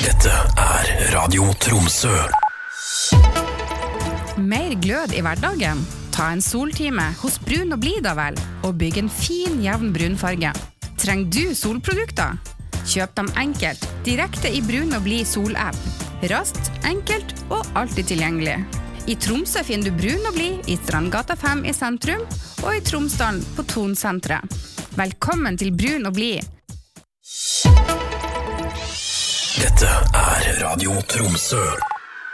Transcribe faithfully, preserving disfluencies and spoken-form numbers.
Dette er Radio Tromsø. Mer glød i hverdagen? Ta en soltime hos Brun og Blid da vel, og bygg en fin, jevn brunfarge. Trenger du solprodukter? Kjøp dem enkelt, direkte i Brun og Blid sol-app. Raskt, enkelt og alltid tilgjengelig. I Tromsø finner du Brun og Blid i Strandgata fem i sentrum, og i Tromsdalen på Tonsentret. Velkommen til Brun og Blid. Dette er Radio Tromsø.